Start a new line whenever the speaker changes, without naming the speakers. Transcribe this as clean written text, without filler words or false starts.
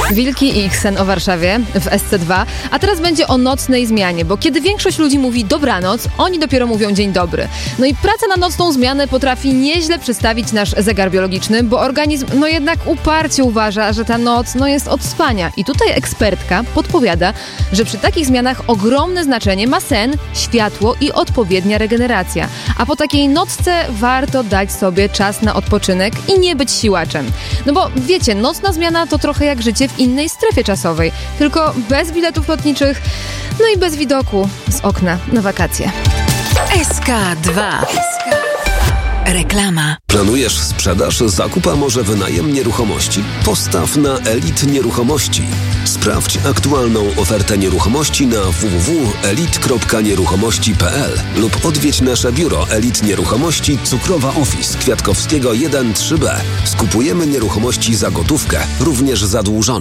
Wilki i ich sen o Warszawie w SC2, a teraz będzie o nocnej zmianie, bo kiedy większość ludzi mówi dobranoc, oni dopiero mówią dzień dobry. No i praca na nocną zmianę potrafi nieźle przestawić nasz zegar biologiczny, bo organizm jednak uparcie uważa, że ta noc jest od spania. I tutaj ekspertka podpowiada, że przy takich zmianach ogromne znaczenie ma sen, światło i odpowiednia regeneracja. A po takiej nocce warto dać sobie czas na odpoczynek i nie być siłaczem. No bo wiecie, nocna zmiana to trochę jak życie w innej strefie czasowej, tylko bez biletów lotniczych, i bez widoku z okna na wakacje.
SK2. Reklama.
Planujesz sprzedaż, zakup, a może wynajem nieruchomości? Postaw na Elit Nieruchomości. Sprawdź aktualną ofertę nieruchomości na www.elit.nieruchomości.pl lub odwiedź nasze biuro Elit Nieruchomości, Cukrowa Office, Kwiatkowskiego 1-3B. Skupujemy nieruchomości za gotówkę, również zadłużone.